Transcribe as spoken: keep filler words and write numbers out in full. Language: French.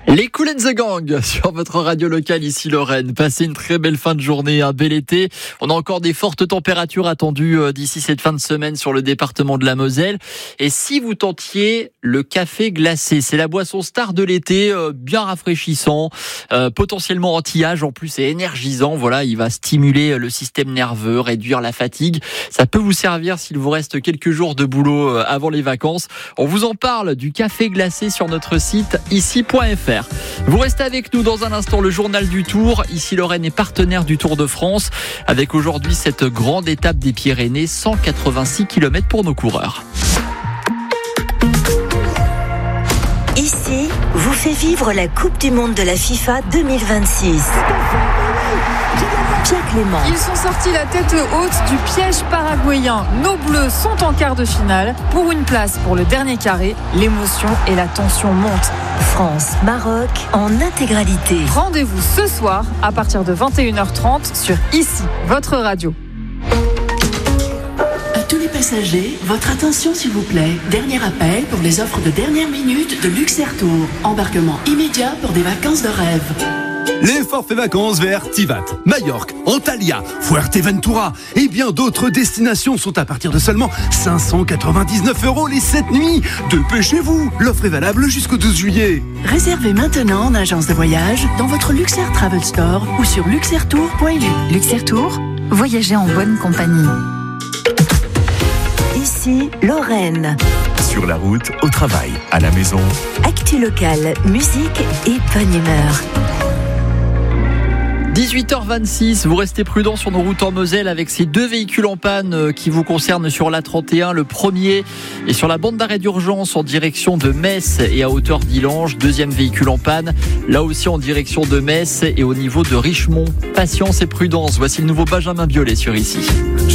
Les Kool and the Gang sur votre radio locale ici Lorraine. Passez une très belle fin de journée, un bel été. On a encore des fortes températures attendues d'ici cette fin de semaine sur le département de la Moselle. Et si vous tentiez le café glacé, c'est la boisson star de l'été, euh, bien rafraîchissant, euh, potentiellement anti-âge, en plus c'est énergisant. Voilà, il va stimuler le système nerveux, réduire la fatigue. Ça peut vous servir s'il vous reste quelques jours de boulot avant les vacances. On vous en parle du café glacé sur notre site ici point f r. Vous restez avec nous dans un instant, le journal du Tour. Ici Lorraine est partenaire du Tour de France avec aujourd'hui cette grande étape des Pyrénées, cent quatre-vingt-six kilomètres pour nos coureurs. Ici vous fait vivre la Coupe du Monde de la FIFA deux mille vingt-six. Pierre Clément. Ils sont sortis la tête haute du piège paraguayen. Nos Bleus sont en quart de finale pour une place pour le dernier carré. L'émotion et la tension montent. France-Maroc en intégralité. Rendez-vous ce soir à partir de vingt et une heures trente sur Ici, votre radio. À tous les passagers, votre attention s'il vous plaît. Dernier appel pour les offres de dernière minute de Luxairtour. Embarquement immédiat pour des vacances de rêve. Les forfaits vacances vers Tivat, Majorque, Antalya, Fuerteventura et bien d'autres destinations sont à partir de seulement cinq cent quatre-vingt-dix-neuf euros les sept nuits. Dépêchez-vous, l'offre est valable jusqu'au douze juillet. Réservez maintenant en agence de voyage, dans votre Luxair Travel Store ou sur luxairtour point l u. Luxairtour, voyagez en bonne compagnie. Ici Lorraine. Sur la route, au travail, à la maison. Actu locale, musique et bonne humeur. dix-huit heures vingt-six, vous restez prudents sur nos routes en Moselle avec ces deux véhicules en panne qui vous concernent sur l'A trente et un. Le premier est sur la bande d'arrêt d'urgence en direction de Metz et à hauteur d'Illange. Deuxième véhicule en panne, là aussi en direction de Metz et au niveau de Richemont. Patience et prudence, voici le nouveau Benjamin Biolay sur Ici.